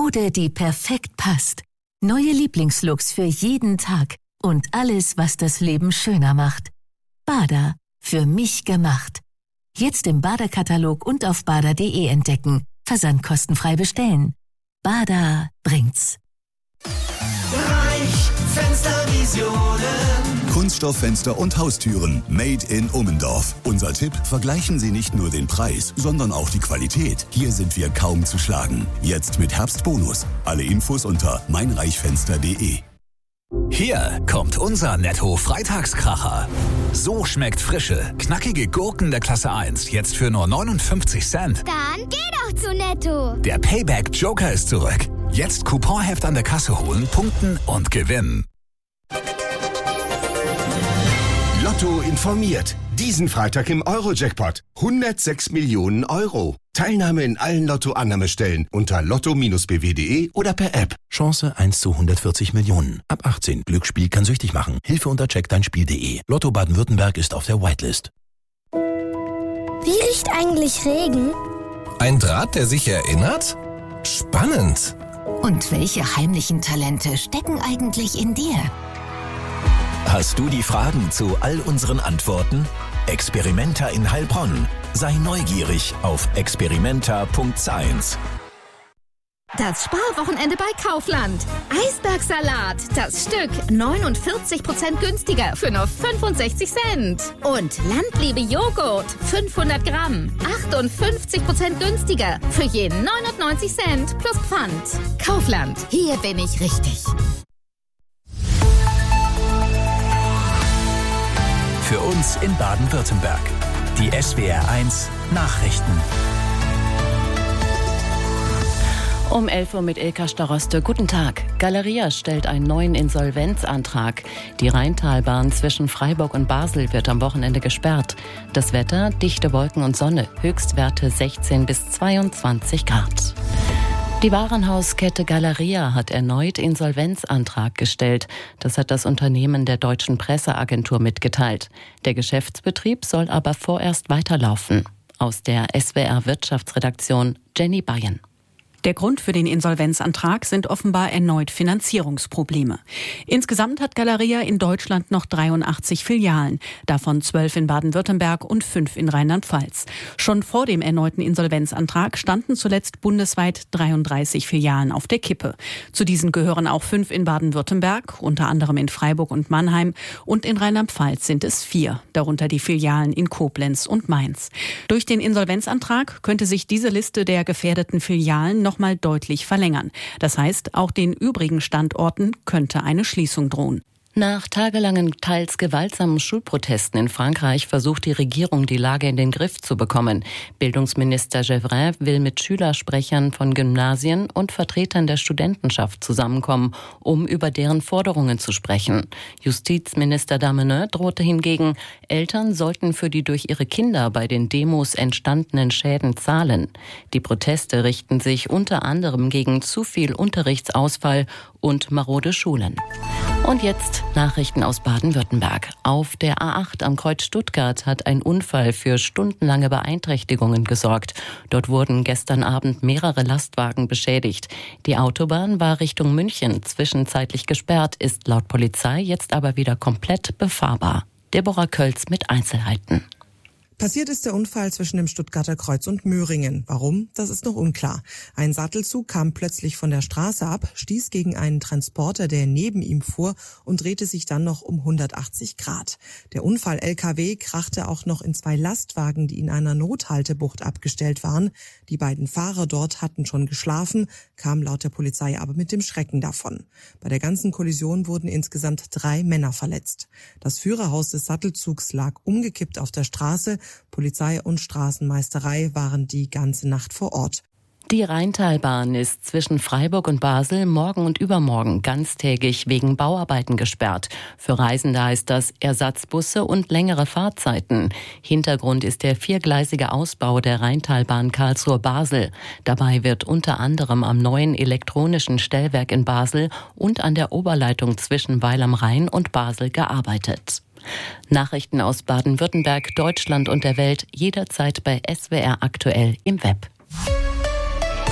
Mode, die perfekt passt. Neue Lieblingslooks für jeden Tag. Und alles, was das Leben schöner macht. Bada. Für mich gemacht. Jetzt im Bada-Katalog und auf bada.de entdecken. Versand kostenfrei bestellen. Bada bringt's. Reich Fenstervisionen. Kunststofffenster und Haustüren. Made in Ummendorf. Unser Tipp: Vergleichen Sie nicht nur den Preis, sondern auch die Qualität. Hier sind wir kaum zu schlagen. Jetzt mit Herbstbonus. Alle Infos unter meinreichfenster.de. Hier kommt unser Netto-Freitagskracher. So schmeckt frische, knackige Gurken der Klasse 1 jetzt für nur 59 Cent. Dann geh doch zu Netto. Der Payback-Joker ist zurück. Jetzt Couponheft an der Kasse holen, punkten und gewinnen. Lotto informiert. Diesen Freitag im Euro-Jackpot. 106 Millionen Euro. Teilnahme in allen Lotto-Annahmestellen unter lotto-bw.de oder per App. Chance 1 zu 140 Millionen. Ab 18. Glücksspiel kann süchtig machen. Hilfe unter checkdeinspiel.de. Lotto Baden-Württemberg ist auf der Whitelist. Wie riecht eigentlich Regen? Ein Draht, der sich erinnert? Spannend. Und welche heimlichen Talente stecken eigentlich in dir? Hast du die Fragen zu all unseren Antworten? Experimenta in Heilbronn. Sei neugierig auf experimenta.science. Das Sparwochenende bei Kaufland. Eisbergsalat, das Stück 49% günstiger für nur 65 Cent. Und Landliebe Joghurt, 500 Gramm, 58% günstiger für je 99 Cent plus Pfand. Kaufland, hier bin ich richtig. Für uns in Baden-Württemberg. Die SWR1 Nachrichten. Um 11 Uhr mit Ilka Staroste. Guten Tag. Galeria stellt einen neuen Insolvenzantrag. Die Rheintalbahn zwischen Freiburg und Basel wird am Wochenende gesperrt. Das Wetter: dichte Wolken und Sonne. Höchstwerte 16 bis 22 Grad. Die Warenhauskette Galeria hat erneut Insolvenzantrag gestellt. Das hat das Unternehmen der Deutschen Presseagentur mitgeteilt. Der Geschäftsbetrieb soll aber vorerst weiterlaufen. Aus der SWR Wirtschaftsredaktion Jenny Bayen. Der Grund für den Insolvenzantrag sind offenbar erneut Finanzierungsprobleme. Insgesamt hat Galeria in Deutschland noch 83 Filialen, davon 12 in Baden-Württemberg und 5 in Rheinland-Pfalz. Schon vor dem erneuten Insolvenzantrag standen zuletzt bundesweit 33 Filialen auf der Kippe. Zu diesen gehören auch 5 in Baden-Württemberg, unter anderem in Freiburg und Mannheim, und in Rheinland-Pfalz sind es 4, darunter die Filialen in Koblenz und Mainz. Durch den Insolvenzantrag könnte sich diese Liste der gefährdeten Filialen noch mal deutlich verlängern. Das heißt, auch den übrigen Standorten könnte eine Schließung drohen. Nach tagelangen, teils gewaltsamen Schulprotesten in Frankreich versucht die Regierung, die Lage in den Griff zu bekommen. Bildungsminister Gévrin will mit Schülersprechern von Gymnasien und Vertretern der Studentenschaft zusammenkommen, um über deren Forderungen zu sprechen. Justizminister Dameneu drohte hingegen, Eltern sollten für die durch ihre Kinder bei den Demos entstandenen Schäden zahlen. Die Proteste richten sich unter anderem gegen zu viel Unterrichtsausfall und marode Schulen. Und jetzt Nachrichten aus Baden-Württemberg. Auf der A8 am Kreuz Stuttgart hat ein Unfall für stundenlange Beeinträchtigungen gesorgt. Dort wurden gestern Abend mehrere Lastwagen beschädigt. Die Autobahn war Richtung München zwischenzeitlich gesperrt, ist laut Polizei jetzt aber wieder komplett befahrbar. Deborah Kölz mit Einzelheiten. Passiert ist der Unfall zwischen dem Stuttgarter Kreuz und Möhringen. Warum? Das ist noch unklar. Ein Sattelzug kam plötzlich von der Straße ab, stieß gegen einen Transporter, der neben ihm fuhr, und drehte sich dann noch um 180 Grad. Der Unfall-LKW krachte auch noch in 2 Lastwagen, die in einer Nothaltebucht abgestellt waren. Die beiden Fahrer dort hatten schon geschlafen, kamen laut der Polizei aber mit dem Schrecken davon. Bei der ganzen Kollision wurden insgesamt 3 Männer verletzt. Das Führerhaus des Sattelzugs lag umgekippt auf der Straße. Polizei und Straßenmeisterei waren die ganze Nacht vor Ort. Die Rheintalbahn ist zwischen Freiburg und Basel morgen und übermorgen ganztägig wegen Bauarbeiten gesperrt. Für Reisende heißt das Ersatzbusse und längere Fahrzeiten. Hintergrund ist der 4-gleisige Ausbau der Rheintalbahn Karlsruhe-Basel. Dabei wird unter anderem am neuen elektronischen Stellwerk in Basel und an der Oberleitung zwischen Weil am Rhein und Basel gearbeitet. Nachrichten aus Baden-Württemberg, Deutschland und der Welt jederzeit bei SWR aktuell im Web.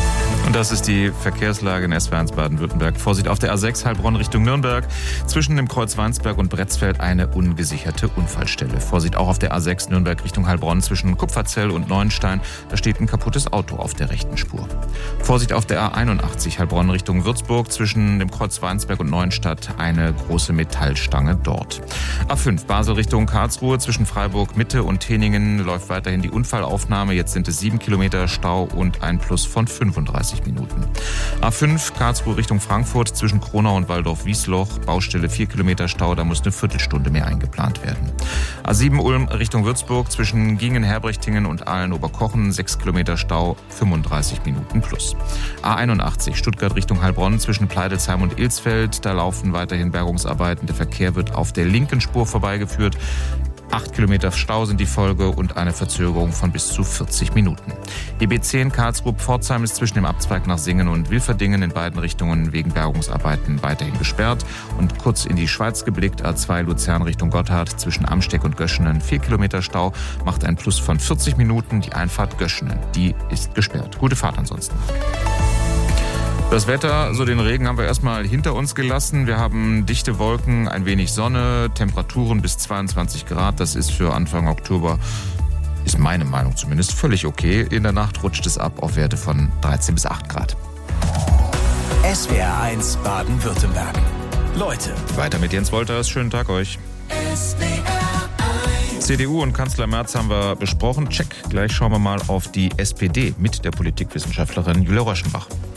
Und das ist die Verkehrslage in SW1 Baden-Württemberg. Vorsicht auf der A6 Heilbronn Richtung Nürnberg. Zwischen dem Kreuz Weinsberg und Bretzfeld eine ungesicherte Unfallstelle. Vorsicht auch auf der A6 Nürnberg Richtung Heilbronn zwischen Kupferzell und Neuenstein. Da steht ein kaputtes Auto auf der rechten Spur. Vorsicht auf der A81 Heilbronn Richtung Würzburg. Zwischen dem Kreuz Weinsberg und Neuenstadt eine große Metallstange dort. A5 Basel Richtung Karlsruhe zwischen Freiburg Mitte und Teningen läuft weiterhin die Unfallaufnahme. Jetzt sind es 7 Kilometer Stau und ein Plus von 35 Minuten. A5 Karlsruhe Richtung Frankfurt zwischen Kronau und Waldorf-Wiesloch. Baustelle 4 Kilometer Stau, da muss eine Viertelstunde mehr eingeplant werden. A7 Ulm Richtung Würzburg zwischen Gingen, Herbrechtingen und Aalen-Oberkochen 6 Kilometer Stau, 35 Minuten plus. A81 Stuttgart Richtung Heilbronn zwischen Pleidelsheim und Ilsfeld. Da laufen weiterhin Bergungsarbeiten. Der Verkehr wird auf der linken Spur vorbeigeführt. 8 Kilometer Stau sind die Folge und eine Verzögerung von bis zu 40 Minuten. Die B10 Karlsruhe-Pforzheim ist zwischen dem Abzweig nach Singen und Wilferdingen in beiden Richtungen wegen Bergungsarbeiten weiterhin gesperrt. Und kurz in die Schweiz geblickt, A2 Luzern Richtung Gotthard zwischen Amsteck und Göschenen 4 Kilometer Stau, macht ein Plus von 40 Minuten. Die Einfahrt Göschenen, die ist gesperrt. Gute Fahrt ansonsten. Das Wetter, so den Regen haben wir erstmal hinter uns gelassen. Wir haben dichte Wolken, ein wenig Sonne, Temperaturen bis 22 Grad. Das ist für Anfang Oktober, ist meine Meinung zumindest, völlig okay. In der Nacht rutscht es ab auf Werte von 13 bis 8 Grad. SWR1 Baden-Württemberg. Leute. Weiter mit Jens Wolters. Schönen Tag euch. CDU und Kanzler Merz haben wir besprochen. Check. Gleich schauen wir mal auf die SPD mit der Politikwissenschaftlerin Julia Röschenbach.